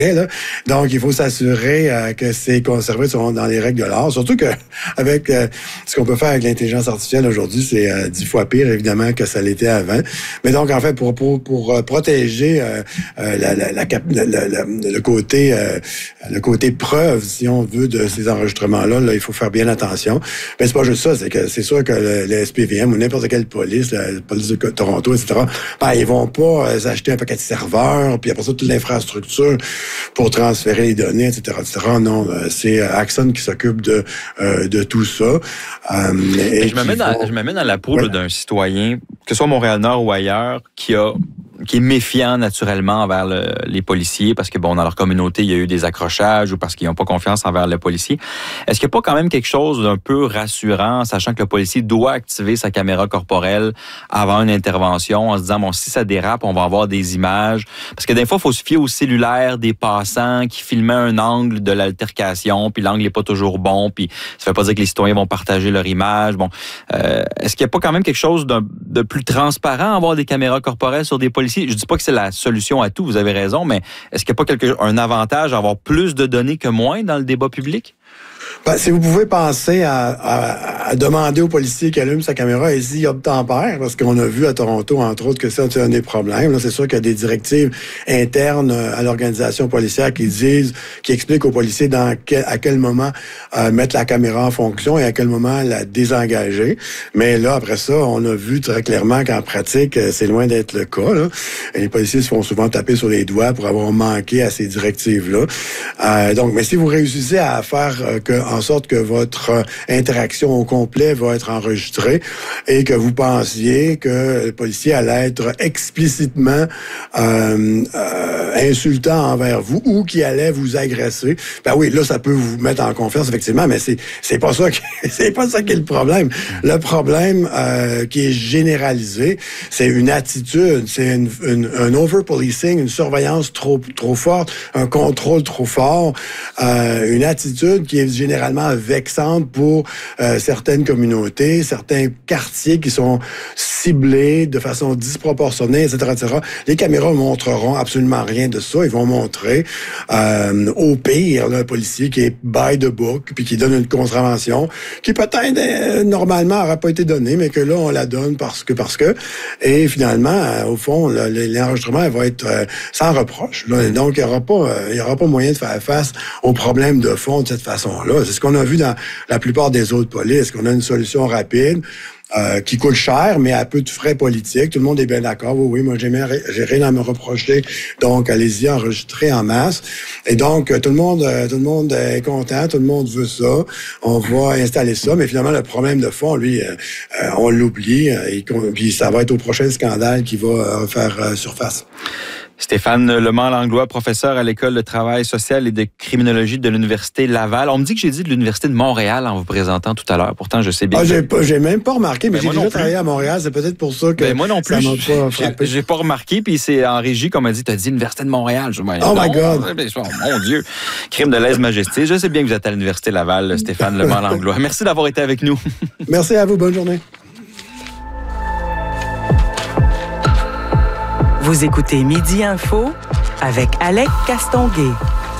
Là. Donc, il faut s'assurer que c'est conservé dans les règles de l'art. Surtout que avec ce qu'on peut faire avec l'intelligence artificielle aujourd'hui, c'est 10 fois pire, évidemment, que ça l'était avant. Mais donc, en fait, pour protéger le côté preuve, si on veut, de ces enregistrements-là, là, il faut faire bien attention. Mais c'est pas juste ça, c'est sûr que le SPVM ou n'importe quelle police, la police de Toronto, etc., ils vont pas acheter un paquet de serveurs, puis après ça, toute l'infrastructure pour transférer les données, etc., etc. Non, c'est Axon qui s'occupe de tout ça. Je me mets dans la peau d'un citoyen, que ce soit Montréal-Nord ou ailleurs, qui est méfiant naturellement envers les policiers parce que, dans leur communauté, il y a eu des accrochages ou parce qu'ils n'ont pas confiance envers le policier. Est-ce qu'il n'y a pas quand même quelque chose d'un peu rassurant, sachant que le policier doit activer sa caméra corporelle avant une intervention en se disant, si ça dérape, on va avoir des images. Parce que des fois, il faut se fier au cellulaire des passants qui filmaient un angle de l'altercation, puis l'angle n'est pas toujours bon, puis ça ne veut pas dire que les citoyens vont partager leur image. Est-ce qu'il n'y a pas quand même quelque chose de plus transparent à avoir des caméras corporelles sur des policiers? Je dis pas que c'est la solution à tout, vous avez raison, mais est-ce qu'il n'y a pas un avantage à avoir plus de données que moins dans le débat public? Si vous pouvez penser à demander au policier qui allume sa caméra et s'il obtempère, parce qu'on a vu à Toronto, entre autres, que c'est un des problèmes. Là, c'est sûr qu'il y a des directives internes à l'organisation policière qui expliquent aux policiers à quel moment mettre la caméra en fonction et à quel moment la désengager. Mais là, après ça, on a vu très clairement qu'en pratique, c'est loin d'être le cas. Là. Et les policiers se font souvent taper sur les doigts pour avoir manqué à ces directives-là. Mais si vous réussissez à faire en sorte que votre interaction au complet va être enregistrée et que vous pensiez que le policier allait être explicitement insultant envers vous ou qu'il allait vous agresser, oui, là, ça peut vous mettre en confiance, effectivement, mais c'est pas ça qui est le problème. Le problème qui est généralisé, c'est une attitude, c'est un over-policing, une surveillance trop forte, un contrôle trop fort, une attitude qui est généralement vexante pour certaines communautés, certains quartiers qui sont ciblés de façon disproportionnée, etc., etc. Les caméras montreront absolument rien de ça. Ils vont montrer au pire un policier qui est by the book puis qui donne une contravention qui peut-être normalement n'aurait pas été donnée, mais que là, on la donne parce que. Et finalement, au fond, l'enregistrement va être sans reproche. Là. Donc, il y aura pas moyen de faire face aux problèmes de fond de cette façon-là. C'est ce qu'on a vu dans la plupart des autres polices, qu'on a une solution rapide qui coûte cher, mais à peu de frais politiques. Tout le monde est bien d'accord. Oui, moi, j'ai rien à me reprocher. Donc, allez-y, enregistrez en masse. Et donc, tout le monde est content, tout le monde veut ça. On va installer ça, mais finalement, le problème de fond, lui, on l'oublie. Puis ça va être au prochain scandale qui va faire surface. Stéphane Lemant-Langlois, professeur à l'École de travail social et de criminologie de l'Université Laval. On me dit que j'ai dit de l'Université de Montréal en vous présentant tout à l'heure. Pourtant, je sais bien. J'ai même pas remarqué, mais j'ai déjà travaillé à Montréal. C'est peut-être pour ça que moi non plus, ça m'a pas frappé. J'ai pas remarqué, puis c'est en régie qu'on m'a dit, t'as dit Université de Montréal. My God! Mon Dieu! Crime de lèse-majesté. Je sais bien que vous êtes à l'Université Laval, Stéphane Lemant-Langlois. Merci d'avoir été avec nous. Merci à vous. Bonne journée. Vous écoutez Midi Info avec Alec Castonguay.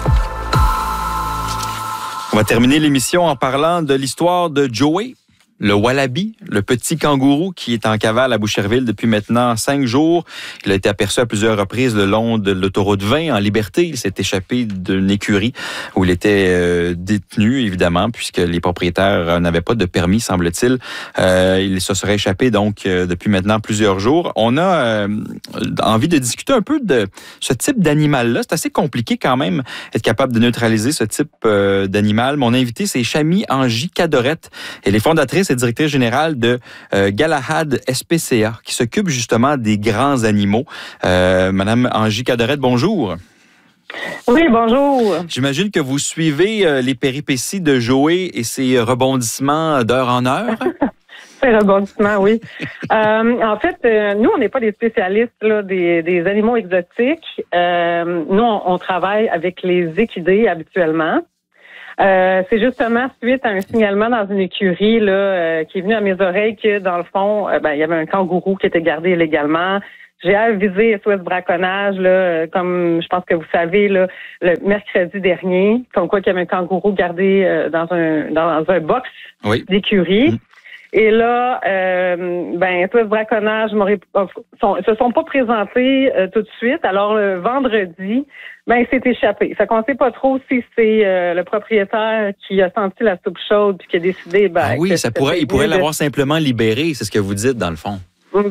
On va terminer l'émission en parlant de l'histoire de Joey, le wallaby, le petit kangourou qui est en cavale à Boucherville depuis maintenant 5 jours. Il a été aperçu à plusieurs reprises le long de l'autoroute 20 en liberté. Il s'est échappé d'une écurie où il était détenu, évidemment, puisque les propriétaires n'avaient pas de permis, semble-t-il. Il se serait échappé donc depuis maintenant plusieurs jours. On a envie de discuter un peu de ce type d'animal-là. C'est assez compliqué quand même être capable de neutraliser ce type d'animal. Mon invité, c'est Chami Angie-Cadorette. Elle est fondatrice et directrice générale de Galahad SPCA, qui s'occupe justement des grands animaux. Madame Angie-Cadorette, bonjour. Oui, bonjour. J'imagine que vous suivez les péripéties de Joey et ses rebondissements d'heure en heure. Ces rebondissements, oui. En fait, nous, on n'est pas des spécialistes là, des animaux exotiques. Nous, on travaille avec les équidés habituellement. C'est justement suite à un signalement dans une écurie là qui est venu à mes oreilles que, dans le fond, il y avait un kangourou qui était gardé illégalement. J'ai avisé SOS Braconnage, là, comme je pense que vous savez, là, le mercredi dernier, comme quoi qu'il y avait un kangourou gardé dans un box d'écurie. Et là, SOS Braconnage se sont pas présentés tout de suite. Alors, le vendredi, il s'est échappé. Fait qu'on sait pas trop si c'est le propriétaire qui a senti la soupe chaude puis qui a décidé... il pourrait l'avoir simplement libéré, c'est ce que vous dites, dans le fond.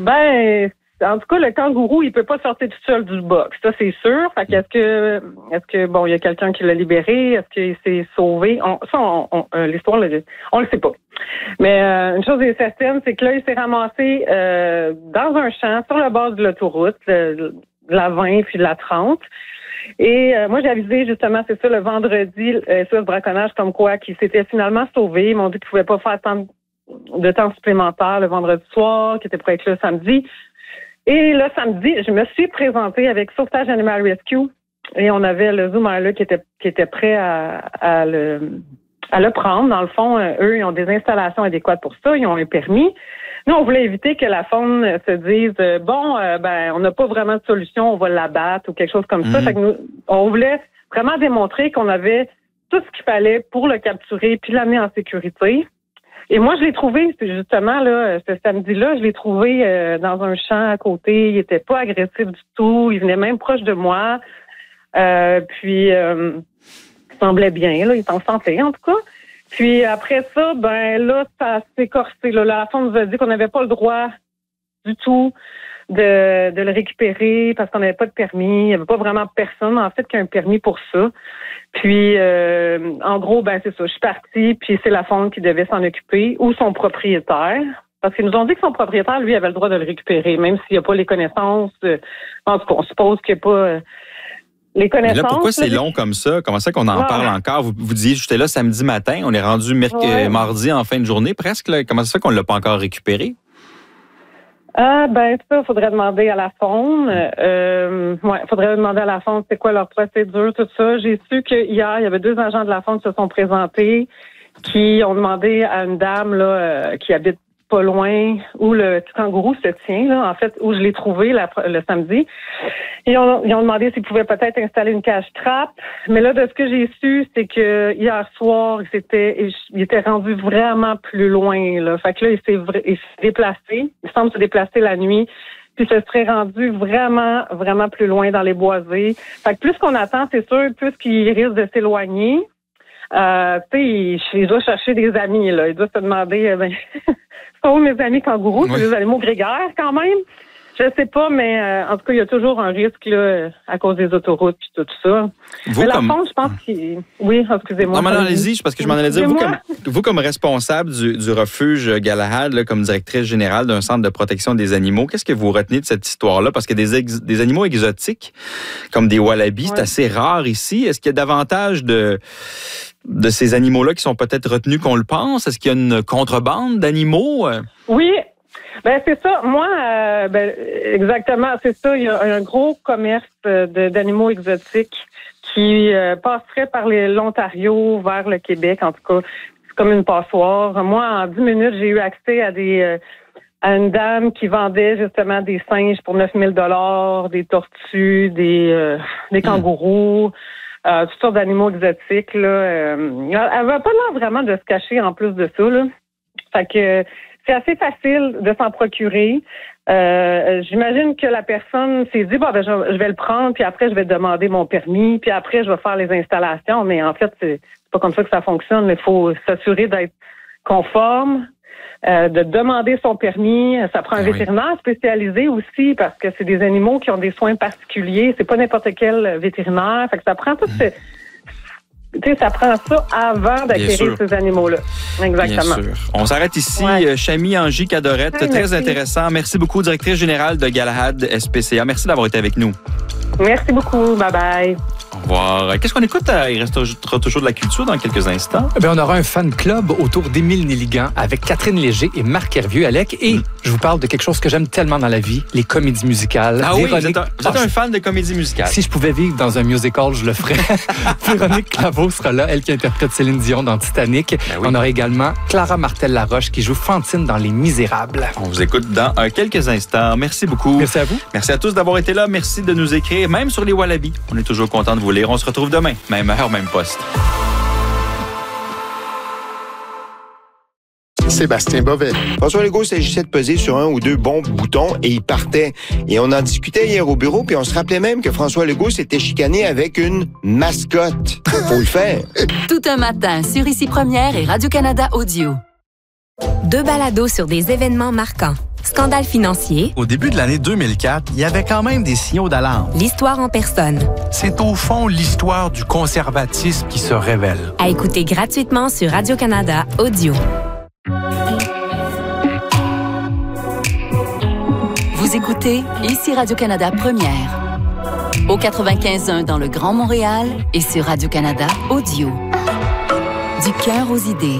En tout cas, le kangourou, il peut pas sortir tout seul du box. Ça, c'est sûr. Fait qu'est-ce que il y a quelqu'un qui l'a libéré? Est-ce qu'il s'est sauvé? L'histoire, on le sait pas. Mais une chose est certaine, c'est que là, il s'est ramassé dans un champ, sur le bord de l'autoroute, de la 20 puis de la 30. Et moi, j'ai avisé, justement, c'est ça, le vendredi, SOS Braconnage, comme quoi, qu'il s'était finalement sauvé. Ils m'ont dit qu'il pouvait pas faire de temps supplémentaire le vendredi soir, qu'il était prêt à être là le samedi. Et là, samedi, je me suis présentée avec Sauvetage Animal Rescue et on avait le zoomer là qui était prêt à le prendre. Dans le fond, eux, ils ont des installations adéquates pour ça, ils ont un permis. Nous, on voulait éviter que la faune se dise on n'a pas vraiment de solution, on va l'abattre ou quelque chose comme ça. Fait que nous, on voulait vraiment démontrer qu'on avait tout ce qu'il fallait pour le capturer puis l'amener en sécurité. Et moi, je l'ai trouvé, justement, là, ce samedi-là, je l'ai trouvé dans un champ à côté. Il était pas agressif du tout. Il venait même proche de moi. Il semblait bien, là. Il était en santé, en tout cas. Puis après ça, ça s'est corsé. Là, la faune nous a dit qu'on n'avait pas le droit du tout de le récupérer parce qu'on n'avait pas de permis. Il n'y avait pas vraiment personne, en fait, qui a un permis pour ça. Puis, en gros, c'est ça. Je suis partie, puis c'est la faune qui devait s'en occuper ou son propriétaire. Parce qu'ils nous ont dit que son propriétaire, lui, avait le droit de le récupérer, même s'il n'y a pas les connaissances. En tout cas, on suppose qu'il n'y a pas les connaissances. Mais là, pourquoi c'est long comme ça? Comment ça qu'on en parle encore? Vous disiez, j'étais là samedi matin, on est rendu mardi en fin de journée presque. Là. Comment ça fait qu'on ne l'a pas encore récupéré? Ça, il faudrait demander à la faune. Faudrait demander à la faune c'est quoi leur procédure, tout ça. J'ai su qu'hier, il y avait 2 agents de la faune qui se sont présentés, qui ont demandé à une dame là qui habite pas loin où le kangourou se tient, là, en fait, où je l'ai trouvé le samedi. Ils ont demandé s'ils pouvaient peut-être installer une cage trappe. Mais là, de ce que j'ai su, c'est que hier soir, il était rendu vraiment plus loin, là. Fait que là, il s'est déplacé. Il semble se déplacer la nuit. Puis se serait rendu vraiment, vraiment plus loin dans les boisés. Fait que plus qu'on attend, c'est sûr, plus qu'il risque de s'éloigner. Il doit chercher des amis, là. Il doit se demander, sont mes amis kangourous, c'est des animaux grégaires quand même. Je sais pas, mais en tout cas, il y a toujours un risque là à cause des autoroutes puis tout ça. Mais la faune, je pense qu'il... Oui, excusez-moi. Non, allez-y, parce que je m'en allais dire, vous comme responsable du refuge Galahad, là, comme directrice générale d'un centre de protection des animaux, qu'est-ce que vous retenez de cette histoire-là? Parce que des animaux exotiques, comme des wallabies, c'est assez rare ici. Est-ce qu'il y a davantage de ces animaux-là qui sont peut-être retenus qu'on le pense? Est-ce qu'il y a une contrebande d'animaux? Oui. C'est ça. Moi, exactement, c'est ça. Il y a un gros commerce d'animaux exotiques qui passerait par l'Ontario vers le Québec. En tout cas, c'est comme une passoire. Moi, en 10 minutes, j'ai eu accès à une dame qui vendait justement des singes pour 9 000 $, des tortues, des kangourous, toutes sortes d'animaux exotiques. Là. Elle avait pas l'air vraiment de se cacher en plus de ça. Là. Fait que c'est assez facile de s'en procurer. J'imagine que la personne s'est dit, je vais le prendre, puis après, je vais demander mon permis, puis après, je vais faire les installations. Mais en fait, c'est pas comme ça que ça fonctionne. Il faut s'assurer d'être conforme, de demander son permis. Ça prend un vétérinaire spécialisé aussi, parce que c'est des animaux qui ont des soins particuliers. C'est pas n'importe quel vétérinaire. Fait que ça prend tout ça prend ça avant d'acquérir ces animaux-là. Exactement. Bien sûr. On s'arrête ici. Chami Angy-Cadorette, très intéressant. Merci beaucoup, directrice générale de Galahad SPCA. Merci d'avoir été avec nous. Merci beaucoup. Bye-bye. Au revoir. Qu'est-ce qu'on écoute? Il restera toujours de la culture dans quelques instants. On aura un fan club autour d'Émile Nelligan avec Catherine Léger et Marc Hervieux, Alec. Et je vous parle de quelque chose que j'aime tellement dans la vie, les comédies musicales. Ah Véronique... oui, vous êtes un fan de comédies musicales. Si je pouvais vivre dans un musical, je le ferais. Véronique Claveau sera là, elle qui interprète Céline Dion dans Titanic. Ben oui. On aura également Clara Martel-Laroche qui joue Fantine dans Les Misérables. On vous écoute dans quelques instants. Merci beaucoup. Merci à vous. Merci à tous d'avoir été là. Merci de nous écrire, même sur les Wallabies. On est toujours content de vous lire. On se retrouve demain, même heure, même poste. Sébastien Bovet. François Legault s'agissait de peser sur un ou deux bons boutons et il partait. Et on en discutait hier au bureau, puis on se rappelait même que François Legault s'était chicané avec une mascotte. Faut le faire. Tout un matin sur Ici Première et Radio-Canada Audio. 2 balados sur des événements marquants. Scandale financier. Au début de l'année 2004, il y avait quand même des signaux d'alarme. L'histoire en personne. C'est au fond l'histoire du conservatisme qui se révèle. À écouter gratuitement sur Radio-Canada Audio. Vous écoutez Ici Radio-Canada Première. Au 95.1 dans le Grand Montréal et sur Radio-Canada Audio. Du cœur aux idées.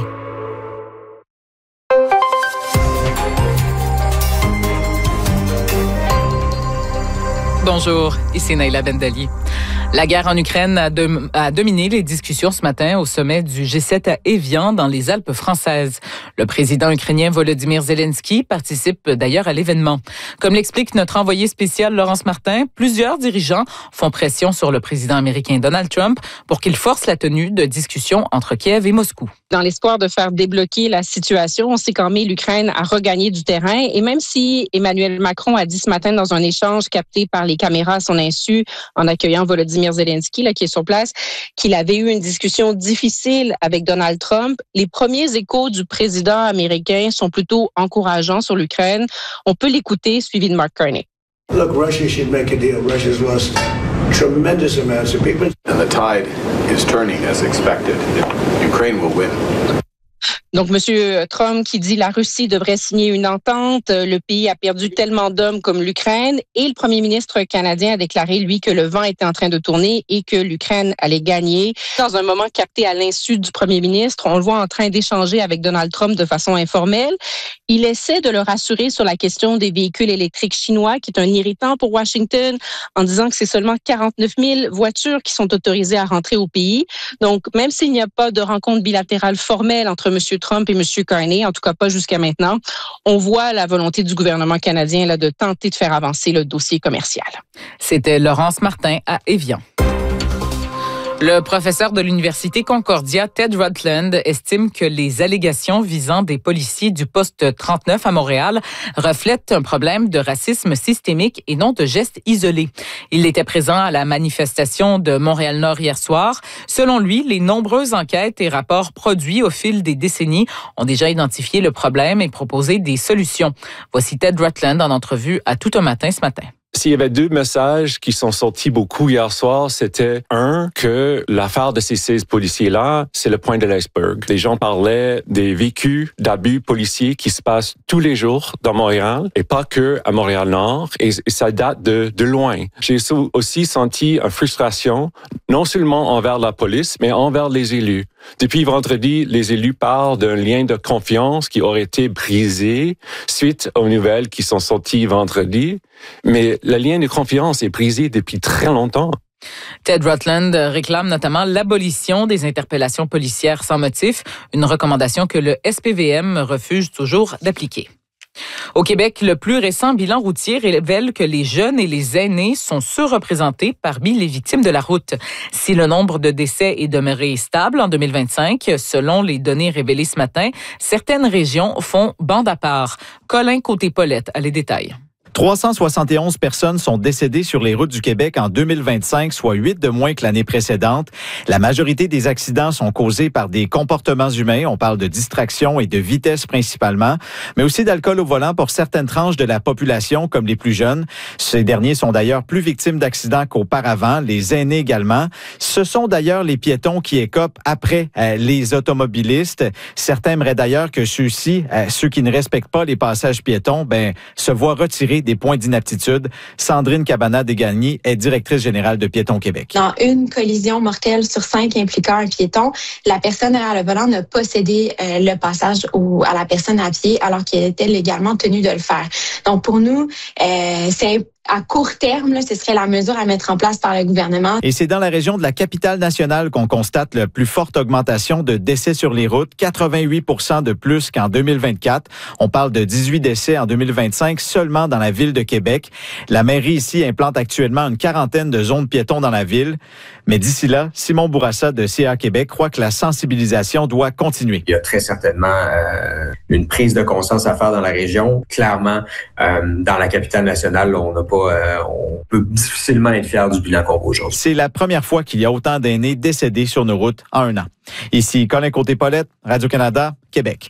Bonjour, ici Naïla Bendali. La guerre en Ukraine a dominé les discussions ce matin au sommet du G7 à Évian, dans les Alpes françaises. Le président ukrainien Volodymyr Zelensky participe d'ailleurs à l'événement. Comme l'explique notre envoyé spécial Laurence Martin, plusieurs dirigeants font pression sur le président américain Donald Trump pour qu'il force la tenue de discussions entre Kiev et Moscou. Dans l'espoir de faire débloquer la situation, on sait qu'en mai, l'Ukraine a regagné du terrain. Et même si Emmanuel Macron a dit ce matin dans un échange capté par les caméras à son insu en accueillant Volodymyr Zelensky, là, qui est sur place, qu'il avait eu une discussion difficile avec Donald Trump, les premiers échos du président américain sont plutôt encourageants sur l'Ukraine. On peut l'écouter, suivi de Mark Carney. Look, Russia should make a deal. Russia's lost tremendous amounts of people. And the tide is turning as expected. Ukraine will win. Donc, M. Trump qui dit la Russie devrait signer une entente. Le pays a perdu tellement d'hommes comme l'Ukraine. Et le premier ministre canadien a déclaré, lui, que le vent était en train de tourner et que l'Ukraine allait gagner. Dans un moment capté à l'insu du premier ministre, on le voit en train d'échanger avec Donald Trump de façon informelle. Il essaie de le rassurer sur la question des véhicules électriques chinois, qui est un irritant pour Washington, en disant que c'est seulement 49 000 voitures qui sont autorisées à rentrer au pays. Donc, même s'il n'y a pas de rencontre bilatérale formelle entre M. Trump et M. Carney, en tout cas pas jusqu'à maintenant, on voit la volonté du gouvernement canadien là, de tenter de faire avancer le dossier commercial. C'était Laurence Martin à Évian. Le professeur de l'Université Concordia, Ted Rutland, estime que les allégations visant des policiers du poste 39 à Montréal reflètent un problème de racisme systémique et non de gestes isolés. Il était présent à la manifestation de Montréal-Nord hier soir. Selon lui, les nombreuses enquêtes et rapports produits au fil des décennies ont déjà identifié le problème et proposé des solutions. Voici Ted Rutland en entrevue à Tout un matin ce matin. S'il y avait 2 messages qui sont sortis beaucoup hier soir, c'était que l'affaire de ces 16 policiers-là, c'est le point de l'iceberg. Les gens parlaient des vécus d'abus policiers qui se passent tous les jours dans Montréal et pas que à Montréal-Nord. Et ça date de loin. J'ai aussi senti une frustration, non seulement envers la police, mais envers les élus. Depuis vendredi, les élus parlent d'un lien de confiance qui aurait été brisé suite aux nouvelles qui sont sorties vendredi. Mais le lien de confiance est brisé depuis très longtemps. Ted Rutland réclame notamment l'abolition des interpellations policières sans motif, une recommandation que le SPVM refuse toujours d'appliquer. Au Québec, le plus récent bilan routier révèle que les jeunes et les aînés sont surreprésentés parmi les victimes de la route. Si le nombre de décès est demeuré stable en 2025, selon les données révélées ce matin, certaines régions font bande à part. Colin Côté-Paulette a les détails. 371 personnes sont décédées sur les routes du Québec en 2025, soit 8 de moins que l'année précédente. La majorité des accidents sont causés par des comportements humains. On parle de distraction et de vitesse principalement, mais aussi d'alcool au volant pour certaines tranches de la population, comme les plus jeunes. Ces derniers sont d'ailleurs plus victimes d'accidents qu'auparavant, les aînés également. Ce sont d'ailleurs les piétons qui écopent après les automobilistes. Certains aimeraient d'ailleurs que ceux qui ne respectent pas les passages piétons, se voient retirer des points d'inaptitude. Sandrine Cabana-Degagny est directrice générale de Piétons Québec. Dans une collision mortelle sur 5 impliquant un piéton, la personne derrière le volant n'a pas cédé le passage à la personne à pied alors qu'elle était légalement tenue de le faire. Donc pour nous, c'est à court terme, là, ce serait la mesure à mettre en place par le gouvernement. Et c'est dans la région de la Capitale-Nationale qu'on constate la plus forte augmentation de décès sur les routes, 88 % de plus qu'en 2024. On parle de 18 décès en 2025 seulement dans la ville de Québec. La mairie ici implante actuellement une quarantaine de zones piétons dans la ville. Mais d'ici là, Simon Bourassa de CA Québec croit que la sensibilisation doit continuer. Il y a très certainement une prise de conscience à faire dans la région. Clairement, dans la Capitale-Nationale, on peut difficilement être fier du bilan qu'on voit aujourd'hui. C'est la première fois qu'il y a autant d'aînés décédés sur nos routes en un an. Ici Colin Côté-Paulette, Radio-Canada, Québec.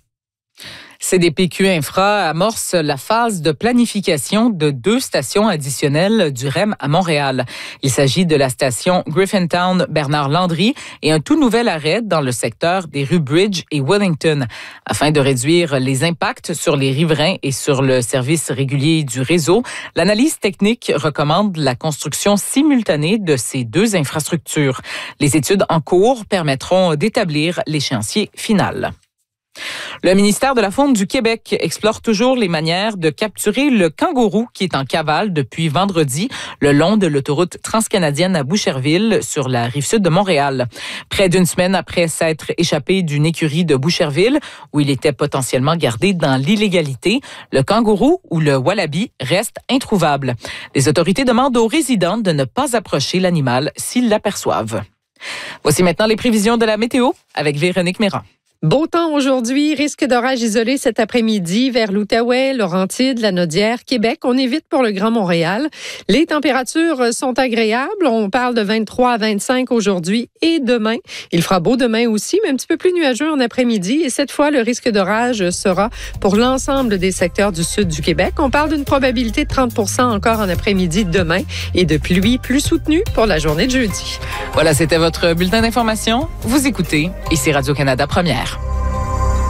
CDPQ Infra amorce la phase de planification de 2 stations additionnelles du REM à Montréal. Il s'agit de la station Griffintown-Bernard-Landry et un tout nouvel arrêt dans le secteur des rues Bridge et Wellington. Afin de réduire les impacts sur les riverains et sur le service régulier du réseau, l'analyse technique recommande la construction simultanée de ces 2 infrastructures. Les études en cours permettront d'établir l'échéancier final. Le ministère de la Faune du Québec explore toujours les manières de capturer le kangourou qui est en cavale depuis vendredi le long de l'autoroute transcanadienne à Boucherville sur la rive-sud de Montréal. Près d'une semaine après s'être échappé d'une écurie de Boucherville où il était potentiellement gardé dans l'illégalité, le kangourou ou le wallaby reste introuvable. Les autorités demandent aux résidents de ne pas approcher l'animal s'ils l'aperçoivent. Voici maintenant les prévisions de la météo avec Véronique Méran. Beau temps aujourd'hui, risque d'orage isolé cet après-midi vers l'Outaouais, Laurentides, la Naudière, Québec. On évite pour le Grand Montréal. Les températures sont agréables. On parle de 23 à 25 aujourd'hui et demain. Il fera beau demain aussi, mais un petit peu plus nuageux en après-midi. Et cette fois, le risque d'orage sera pour l'ensemble des secteurs du sud du Québec. On parle d'une probabilité de 30 % encore en après-midi demain et de pluie plus soutenue pour la journée de jeudi. Voilà, c'était votre bulletin d'information. Vous écoutez, ici Radio-Canada Première.